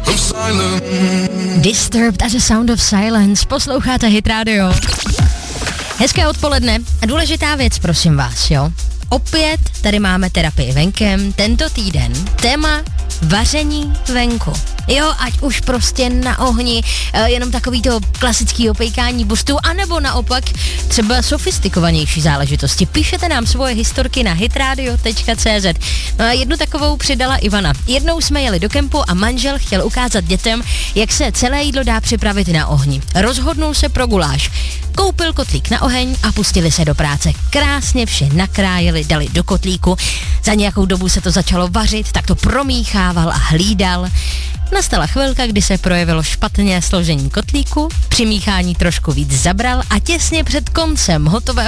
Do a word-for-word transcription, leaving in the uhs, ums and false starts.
Disturbed as a Sound of Silence. Posloucháte Hit Radio. Hezké odpoledne a důležitá věc, prosím vás, jo. Opět tady máme terapii venkem, tento týden téma vaření venku. Jo, ať už prostě na ohni, jenom takový to klasický opejkání bustu, anebo naopak třeba sofistikovanější záležitosti. Píšete nám svoje historky na hitradio tečka cé zet. No a jednu takovou přidala Ivana. Jednou jsme jeli do kempu a manžel chtěl ukázat dětem, jak se celé jídlo dá připravit na ohni. Rozhodnul se pro guláš. Koupil kotlík na oheň a pustili se do práce. Krásně vše nakrájeli, dali do kotlíku. Za nějakou dobu se to začalo vařit, tak to promíchával a hlídal. Nastala chvilka, kdy se projevilo špatné složení kotlíku, při míchání trošku víc zabral a těsně před koncem hotového